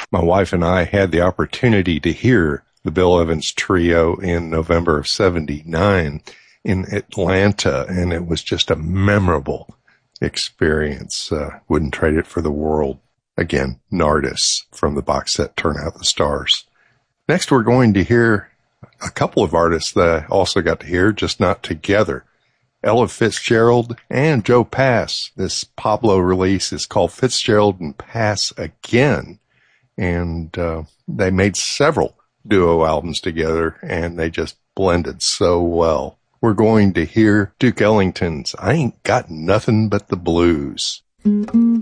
My wife and I had the opportunity to hear the Bill Evans Trio in November of '79 in Atlanta, and it was just a memorable experience. Wouldn't trade it for the world. Again, Nardis from the box set Turn Out the Stars. Next, we're going to hear a couple of artists that I also got to hear, just not together. Ella Fitzgerald and Joe Pass. This Pablo release is called Fitzgerald and Pass Again. And they made several duo albums together, and they just blended so well. We're going to hear Duke Ellington's I Ain't Got Nothing But the Blues.